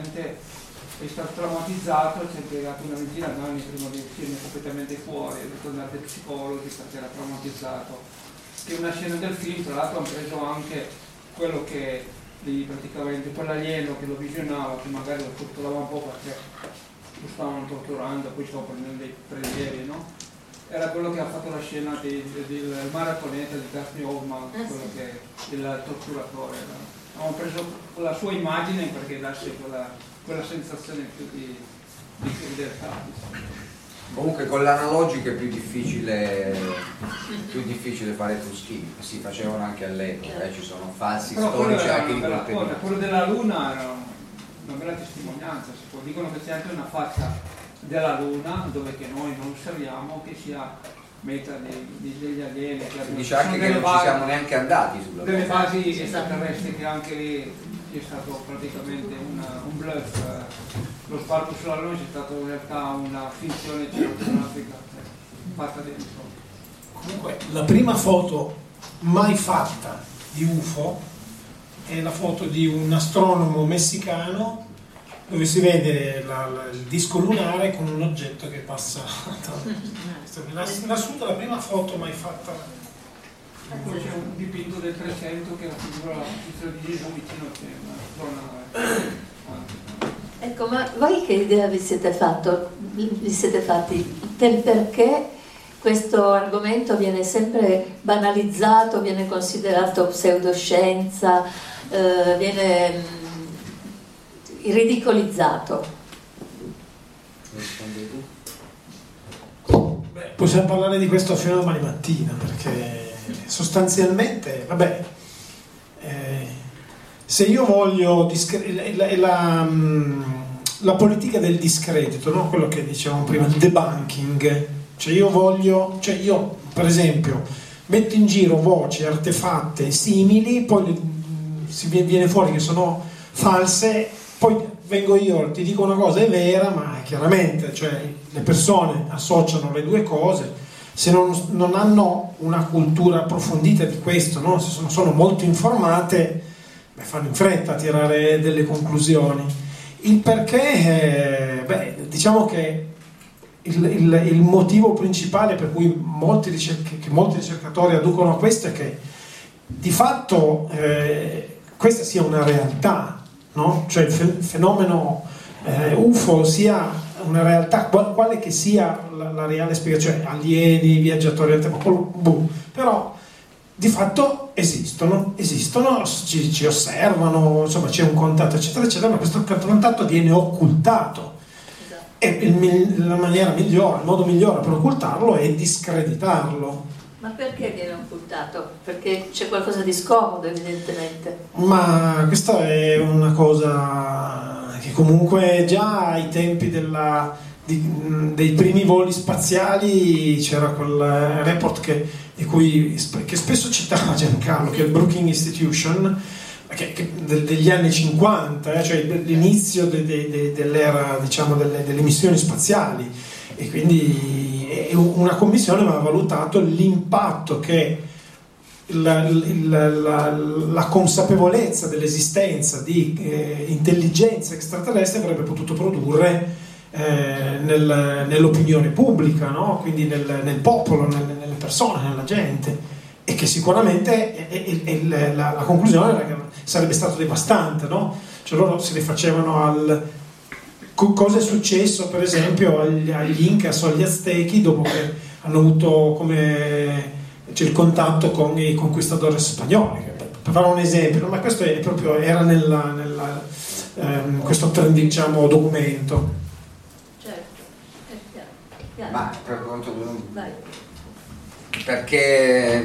è stato traumatizzato ci ha impiegato una ventina d'anni prima di uscirne completamente fuori, è ritornato ai psicologi perché era traumatizzato. Che una scena del film, tra l'altro, hanno preso anche quello che praticamente quell'alieno che lo visionava, che magari lo torturava un po' perché lo stavano torturando, poi stavo prendendo dei prelievi, no? Era quello che ha fatto la scena del maratoneta di Daphne Hoffman, quello che il torturatore. Avevamo preso la sua immagine perché dasse quella sensazione più di crudeltà. Comunque con l'analogico è più difficile fare truschini, si facevano anche all'epoca, ci sono falsi storici anche di quel periodo. Quello della Luna era una bella testimonianza, dicono che c'è anche una faccia della Luna dove che noi non osserviamo, che sia meta degli alieni. Si dice anche che non ci siamo neanche andati sulla delle basi extraterrestri, che anche lì è stato praticamente un bluff. Lo sbarco sulla Luna è stato in realtà una finzione cinematografica fatta dentro. Comunque la prima foto mai fatta di UFO è la foto di un astronomo messicano dove si vede il disco lunare con un oggetto che passa. In assoluto la prima foto mai fatta. Poi c'è un dipinto del 300 che raffigura la posizione di Gesù vicino a una zona. Ecco, ma voi che idea vi siete fatti del perché questo argomento viene sempre banalizzato, viene considerato pseudoscienza, viene ridicolizzato? Possiamo parlare di questo fino a domani mattina, perché sostanzialmente, se io voglio la politica del discredito, no? Quello che dicevamo prima, il debunking, io per esempio metto in giro voci artefatte simili, poi viene fuori che sono false, poi vengo io, ti dico una cosa, è vera, ma chiaramente, le persone associano le due cose, se non hanno una cultura approfondita di questo, no? Se sono molto informate, fanno in fretta a tirare delle conclusioni. Il perché, diciamo che il motivo principale per cui molti ricercatori adducono a questo è che di fatto questa sia una realtà, no? Cioè il fenomeno UFO sia una realtà, quale che sia la reale spiegazione, alieni, viaggiatori, però di fatto esistono, ci osservano, insomma c'è un contatto eccetera eccetera, ma questo contatto viene occultato, e il modo migliore per occultarlo è discreditarlo. Ma perché viene occultato? Perché c'è qualcosa di scomodo, evidentemente. Ma questa è una cosa che comunque già ai tempi dei primi voli spaziali c'era quel report che spesso citava Giancarlo, che è il Brookings Institution, degli anni 50, cioè l'inizio dell'era, diciamo, delle missioni spaziali, e quindi una commissione aveva valutato l'impatto che la consapevolezza dell'esistenza di intelligenza extraterrestre avrebbe potuto produrre nell'opinione pubblica, no? Quindi nel popolo, nelle persone, nella gente, e che sicuramente la conclusione era che sarebbe stato devastante, no? Cioè loro si rifacevano cosa è successo per esempio agli Incas o agli Aztechi dopo che hanno avuto il contatto con i conquistadores spagnoli, per fare un esempio, no? Ma questo è proprio era questo, diciamo, documento. Certo, è chiaro. Ma per quanto Vai. perché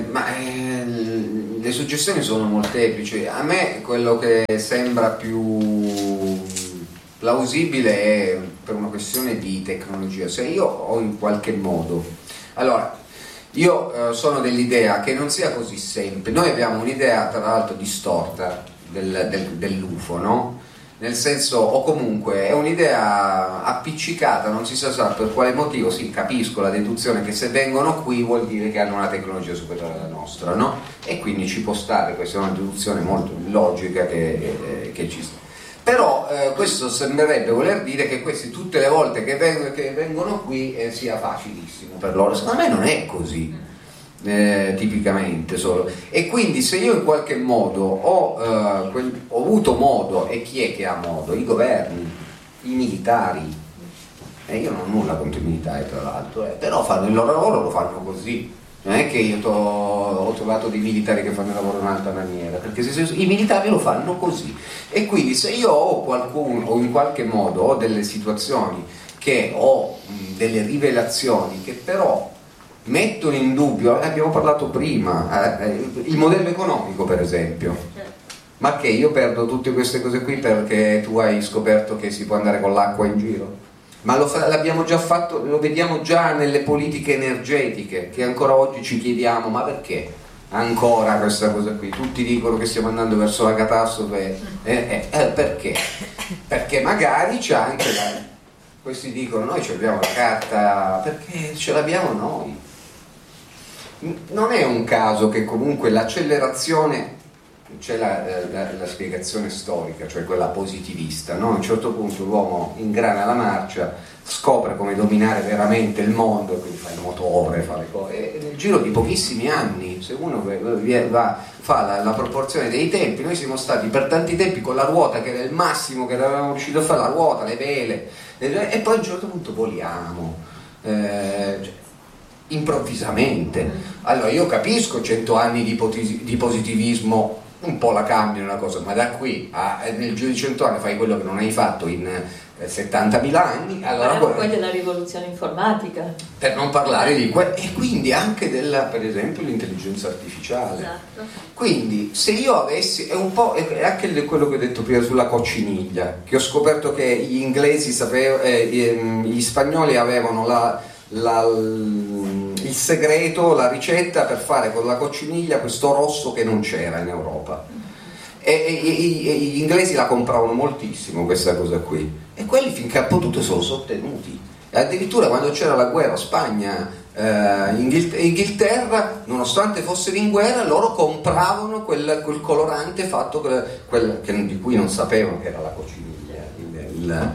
le suggestioni sono molteplici. A me quello che sembra più plausibile è per una questione di tecnologia. Se io ho in qualche modo, allora io sono dell'idea che non sia così semplice. Noi abbiamo un'idea tra l'altro distorta dell'UFO, no? Nel senso, o comunque è un'idea appiccicata, non si sa per quale motivo. Sì, capisco la deduzione che se vengono qui vuol dire che hanno una tecnologia superiore alla nostra, no? E quindi ci può stare, questa è una deduzione molto logica che ci sta. Però questo sembrerebbe voler dire che questi tutte le volte che vengono qui sia facilissimo per loro. Secondo me non è così. Tipicamente solo, e quindi se io in qualche modo ho avuto modo, e chi è che ha modo? I governi, i militari, e io non ho nulla contro i militari tra l'altro, però fanno il loro lavoro, lo fanno così. Non è che io ho trovato dei militari che fanno il lavoro in un'altra maniera, perché i militari lo fanno così. E quindi se io ho qualcuno, o in qualche modo ho delle situazioni che ho delle rivelazioni che però mettono in dubbio, abbiamo parlato prima, il modello economico per esempio, ma che io perdo tutte queste cose qui perché tu hai scoperto che si può andare con l'acqua in giro? Ma l'abbiamo già fatto, lo vediamo già nelle politiche energetiche, che ancora oggi ci chiediamo ma perché ancora questa cosa qui? Tutti dicono che stiamo andando verso la catastrofe, perché? Perché magari c'è anche questi dicono noi ci abbiamo la carta, perché ce l'abbiamo noi. Non è un caso che comunque l'accelerazione, c'è la spiegazione storica, cioè quella positivista, no? A un certo punto l'uomo ingrana la marcia, scopre come dominare veramente il mondo, quindi fa il motore, fa le cose, e nel giro di pochissimi anni, se uno fa la proporzione dei tempi, noi siamo stati per tanti tempi con la ruota che era il massimo che avevamo riuscito a fare, la ruota, le vele, e poi a un certo punto voliamo. Improvvisamente. Allora io capisco 100 anni di positivismo un po' la cambiano la cosa, ma da qui nel giro di 100 anni fai quello che non hai fatto in 70.000 anni, allora poi della rivoluzione informatica, per non parlare di e quindi anche per esempio l'intelligenza artificiale. Esatto. Quindi se io avessi, è un po' è anche quello che ho detto prima sulla cocciniglia, che ho scoperto che gli inglesi gli spagnoli avevano il segreto, la ricetta per fare con la cocciniglia questo rosso che non c'era in Europa, e gli inglesi la compravano moltissimo questa cosa qui, e quelli finché ha potuto se lo sono ottenuti, e addirittura quando c'era la guerra Spagna Inghilterra, nonostante fossero in guerra, loro compravano quel colorante fatto di cui non sapevano che era la cocciniglia,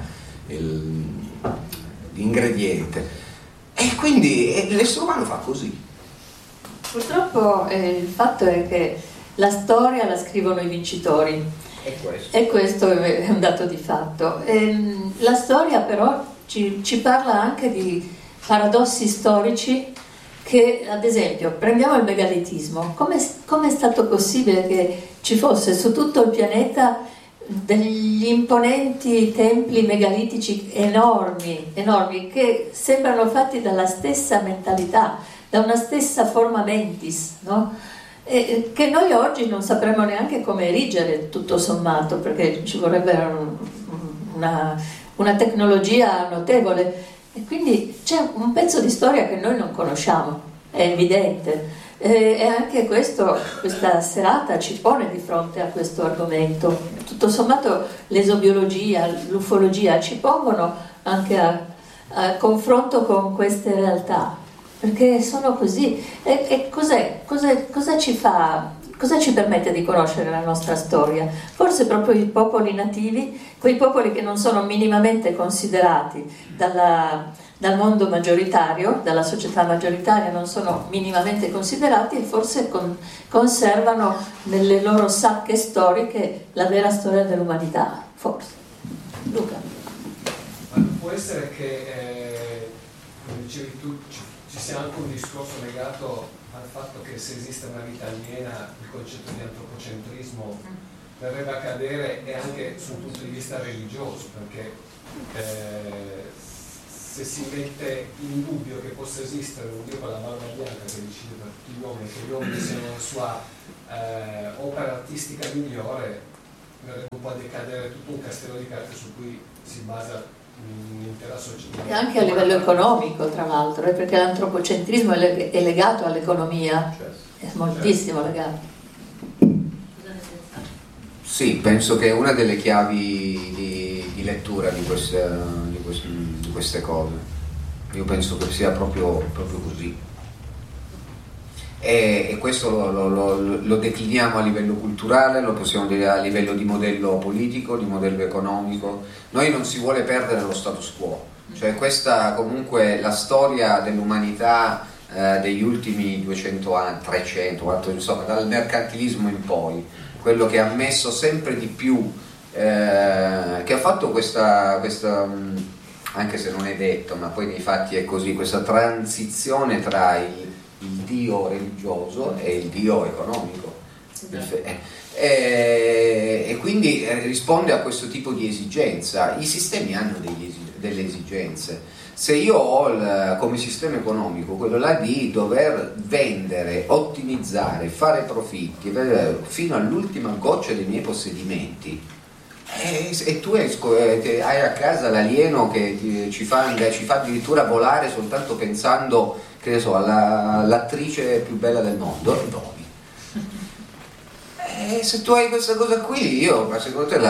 l'ingrediente. E quindi l'essere umano fa così. Purtroppo il fatto è che la storia la scrivono i vincitori, e questo è un dato di fatto. La storia però ci parla anche di paradossi storici che, ad esempio, prendiamo il megalitismo. Come è stato possibile che ci fosse su tutto il pianeta degli imponenti templi megalitici enormi che sembrano fatti dalla stessa mentalità, da una stessa forma mentis, no? E che noi oggi non sapremmo neanche come erigere, tutto sommato, perché ci vorrebbe una tecnologia notevole, e quindi c'è un pezzo di storia che noi non conosciamo, è evidente. E anche questa serata ci pone di fronte a questo argomento. Tutto sommato l'esobiologia, l'ufologia ci pongono anche a confronto con queste realtà, perché sono così. E cosa ci fa? Cosa ci permette di conoscere la nostra storia? Forse proprio i popoli nativi, quei popoli che non sono minimamente considerati dal mondo maggioritario, dalla società maggioritaria, non sono minimamente considerati, e forse conservano nelle loro sacche storiche la vera storia dell'umanità, forse. Luca. Ma può essere che, come dicevi tu, ci sia anche un discorso legato al fatto che se esiste una vita aliena il concetto di antropocentrismo verrebbe a cadere, e anche sul punto di vista religioso, perché se si mette in dubbio che possa esistere un Dio con la barba bianca che decide per tutti gli uomini, che gli uomini siano la sua opera artistica migliore, verrebbe un po' a decadere tutto un castello di carte su cui si basa un'intera società. E anche a livello economico, tra l'altro, perché l'antropocentrismo è legato all'economia, è moltissimo legato. Sì, penso che è una delle chiavi di lettura di queste cose. Io penso che sia proprio così. E questo lo decliniamo a livello culturale, lo possiamo dire a livello di modello politico, di modello economico. Noi non si vuole perdere lo status quo, cioè questa comunque la storia dell'umanità degli ultimi 200 anni, 300, 400, insomma dal mercantilismo in poi, quello che ha messo sempre di più, che ha fatto questa anche se non è detto, ma poi nei fatti è così, questa transizione tra il Dio religioso e il Dio economico. E quindi risponde a questo tipo di esigenza. I sistemi hanno delle esigenze. Se io ho come sistema economico quello là di dover vendere, ottimizzare, fare profitti fino all'ultima goccia dei miei possedimenti, e tu hai a casa l'alieno che ci fa addirittura volare soltanto pensando, che ne so, all'attrice più bella del mondo, e voli. E se tu hai questa cosa qui, ma secondo te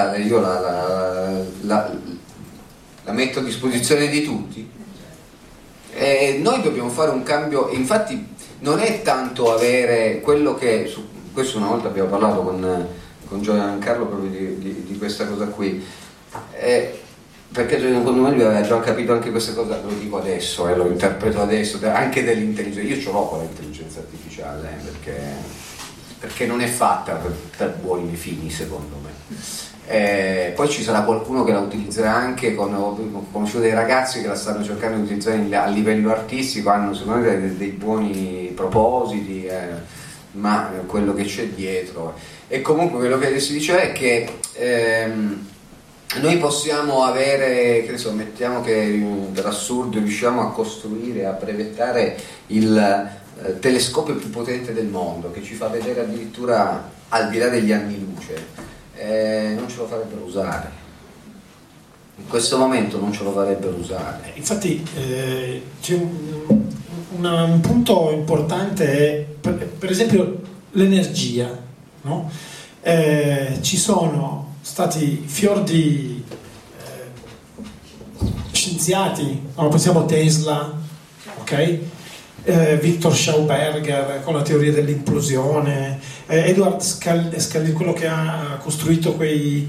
la metto a disposizione di tutti? E noi dobbiamo fare un cambio. Infatti non è tanto avere quello che questo una volta abbiamo parlato con Giancarlo proprio di questa cosa qui, perché secondo me lui aveva già capito anche questa cosa, lo dico adesso, lo interpreto adesso, anche dell'intelligenza. Io ce l'ho con l'intelligenza artificiale, perché non è fatta per buoni fini, secondo me. Poi ci sarà qualcuno che la utilizzerà anche, ho conosciuto dei ragazzi che la stanno cercando di utilizzare a livello artistico, hanno secondo me dei buoni propositi, ma quello che c'è dietro. E comunque quello che si dice è che noi possiamo avere, che ne so, mettiamo che per assurdo riusciamo a costruire, a brevettare il telescopio più potente del mondo, che ci fa vedere addirittura al di là degli anni luce, non ce lo farebbero usare. In questo momento non ce lo farebbero usare. Infatti c'è un punto importante, per esempio l'energia, no? Ci sono stati fior di scienziati, pensiamo Tesla, ok? Victor Schauberger con la teoria dell'implosione, Edward Scalzi, quello che ha costruito quei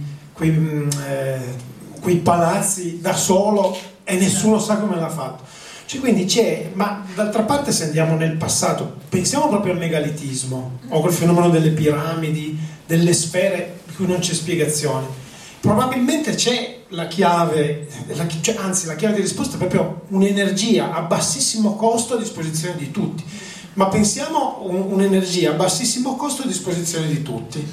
palazzi da solo e nessuno sa come l'ha fatto. Cioè, quindi ma d'altra parte, se andiamo nel passato, pensiamo proprio al megalitismo o quel fenomeno delle piramidi, delle sfere di cui non c'è spiegazione. Probabilmente c'è la chiave, anzi la chiave di risposta è proprio un'energia a bassissimo costo a disposizione di tutti. Ma pensiamo un'energia a bassissimo costo a disposizione di tutti.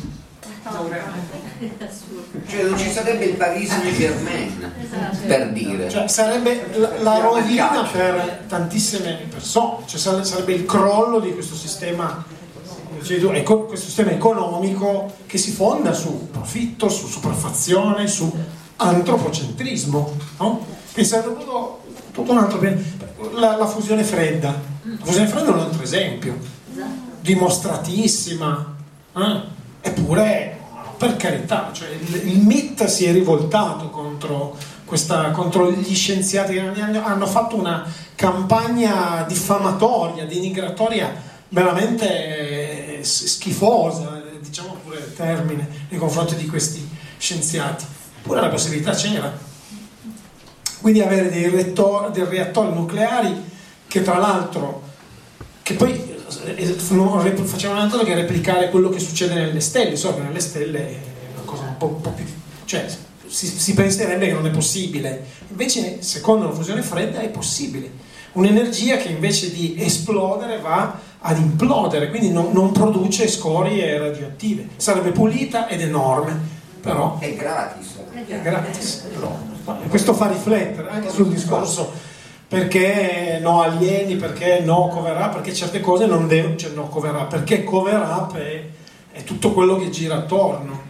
Cioè non ci sarebbe il Paris Saint-Germain, per dire. Cioè sarebbe la rovina per tantissime persone, cioè sarebbe il crollo di questo sistema, questo sistema economico che si fonda su profitto, su superfazione, su antropocentrismo, no? Che sarebbe tutto un altro la fusione fredda. La fusione fredda è un altro esempio dimostratissima, eppure, per carità, cioè il MIT si è rivoltato contro gli scienziati che hanno fatto una campagna diffamatoria, denigratoria veramente schifosa, diciamo pure il termine, nei confronti di questi scienziati. Eppure la possibilità c'era. Quindi avere dei reattori nucleari che tra l'altro, che poi facevano altro che replicare quello che succede nelle stelle, so che nelle stelle è una cosa un po' più, cioè si penserebbe che non è possibile, invece secondo la fusione fredda è possibile, un'energia che invece di esplodere va ad implodere, quindi non produce scorie radioattive, sarebbe pulita ed enorme, però è gratis. Questo fa riflettere anche sul discorso perché no alieni, perché no cover up, perché certe cose non devono, cioè no cover up, perché cover up è tutto quello che gira attorno.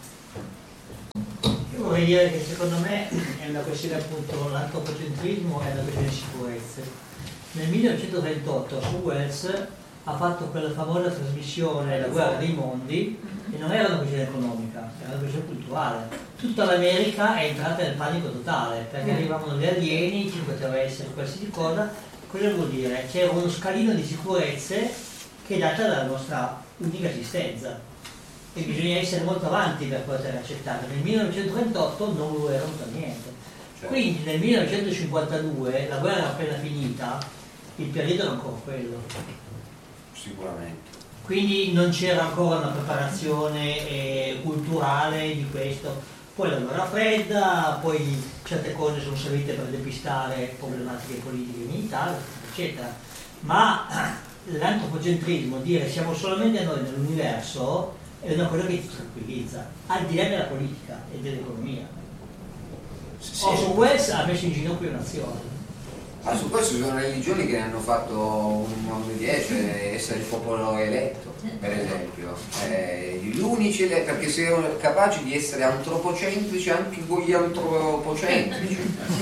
Io vorrei dire che secondo me è una questione, appunto, l'antropocentrismo è una questione di sicurezze. Nel 1938 su Wells ha fatto quella famosa trasmissione La guerra dei mondi, e non era una questione economica, era una questione culturale. Tutta l'America è entrata nel panico totale, perché arrivavano gli alieni, ci poteva essere qualsiasi cosa. Cosa vuol dire? C'era uno scalino di sicurezze che è data dalla nostra unica esistenza, e bisogna essere molto avanti per poter accettare. Nel 1938 non lo erano per niente. Quindi nel 1952, la guerra era appena finita, il periodo era ancora quello. Sicuramente. Quindi non c'era ancora una preparazione culturale di questo. Poi la guerra fredda, poi certe cose sono servite per depistare problematiche politiche e militari, eccetera. Ma l'antropocentrismo, dire siamo solamente noi nell'universo, è una cosa che ti tranquillizza, al di là della politica e dell'economia. Orson Welles ha messo in ginocchio un'azione. Ma su questo ci sono religioni che hanno fatto un obbedienza, essere il popolo eletto, per esempio. Gli unici, perché siano capaci di essere antropocentrici anche con gli antropocentrici.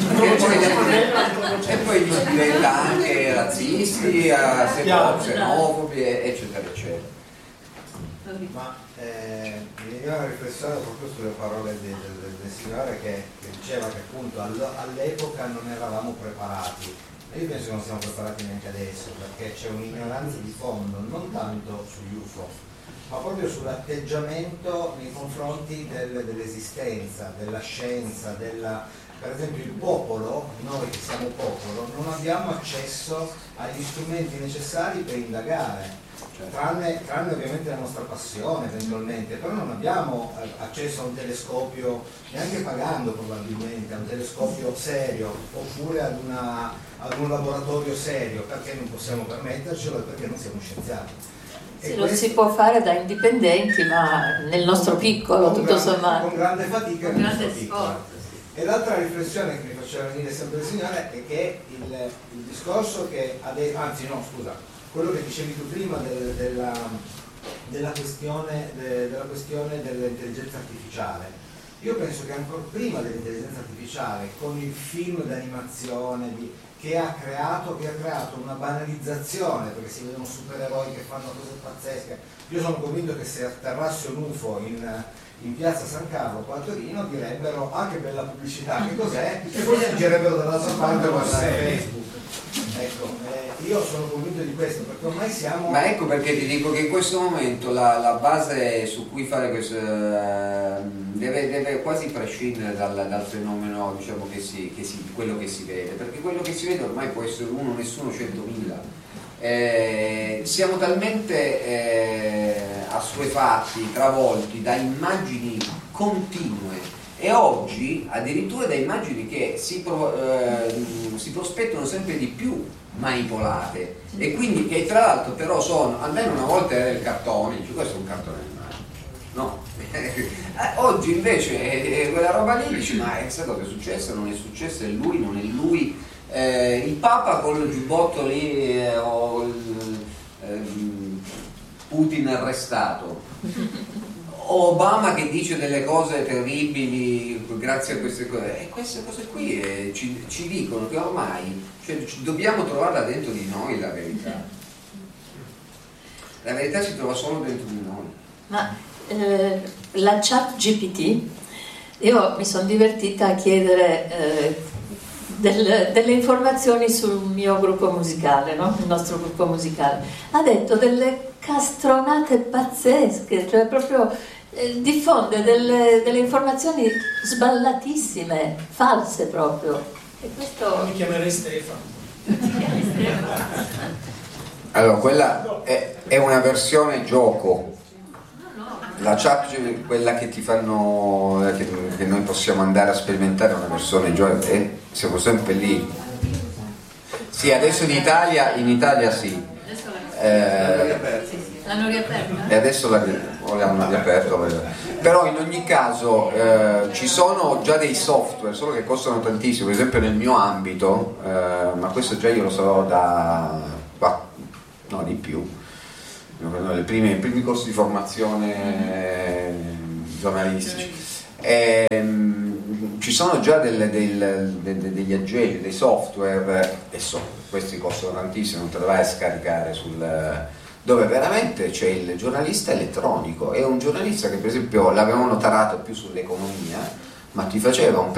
E poi diventa anche razzisti, xenofobi, eccetera, eccetera. Ma mi viene una riflessione proprio sulle parole del signore che diceva che appunto all'epoca non eravamo preparati. E io penso che non siamo preparati neanche adesso, perché c'è un'ignoranza di fondo, non tanto sugli UFO, ma proprio sull'atteggiamento nei confronti dell'esistenza, della scienza, per esempio il popolo, noi che siamo popolo, non abbiamo accesso agli strumenti necessari per indagare. Tranne ovviamente la nostra passione eventualmente, però non abbiamo accesso a un telescopio, neanche pagando probabilmente, a un telescopio serio oppure ad un laboratorio serio, perché non possiamo permettercelo e perché non siamo scienziati. Sì, lo si può fare da indipendenti, ma nel nostro piccolo, tutto sommato. Con grande fatica e grande sforzo. E l'altra riflessione che mi faceva venire sempre il signore è che il discorso che quello che dicevi tu prima della questione dell'intelligenza artificiale. Io penso che ancora prima dell'intelligenza artificiale, con il film d'animazione che ha creato una banalizzazione, perché si vedono supereroi che fanno cose pazzesche. Io sono convinto che se atterrasse un UFO in piazza San Carlo qua a Torino direbbero che bella pubblicità, che cos'è? E poi si girerebbero dall'altra parte a guardare Facebook. Ecco, io sono convinto di questo, perché ormai siamo... Ma ecco perché ti dico che in questo momento la base su cui fare questo deve quasi prescindere dal fenomeno, diciamo, quello che si vede, perché quello che si vede ormai può essere uno, nessuno, 100.000. Siamo talmente assuefatti, travolti da immagini continue, e oggi addirittura da immagini che si prospettano sempre di più manipolate, e quindi che tra l'altro però sono, almeno una volta era il cartone, dice questo è un cartone animato, no? Oggi invece quella roba lì dici ma questa cosa è successa, non è successa, è lui, non è lui, il Papa con il giubbotto lì o Putin arrestato, Obama che dice delle cose terribili grazie a queste cose, e queste cose qui ci dicono che ormai, cioè, dobbiamo trovarla dentro di noi la verità. La verità si trova solo dentro di noi. Ma la chat GPT, io mi sono divertita a chiedere delle informazioni sul mio gruppo musicale, no? Il nostro gruppo musicale. Ha detto delle castronate pazzesche, cioè proprio diffonde delle informazioni sballatissime, false proprio. E questo... Mi chiamerei Stefano. Allora, quella è una versione gioco. La chat, quella che ti fanno, che noi possiamo andare a sperimentare, è una versione gioco, siamo sempre lì. Sì, adesso in Italia sì. L'hanno riaperta? E adesso l'hanno riaperto. Però in ogni caso ci sono già dei software, solo che costano tantissimo, per esempio nel mio ambito, ma questo già io lo so no, di più, i primi corsi di formazione giornalistici. Ci sono già degli aggeggi, dei software, questi costano tantissimo, non te li vai a scaricare dove veramente c'è il giornalista elettronico, è un giornalista che per esempio l'avevano tarato più sull'economia, ma ti faceva un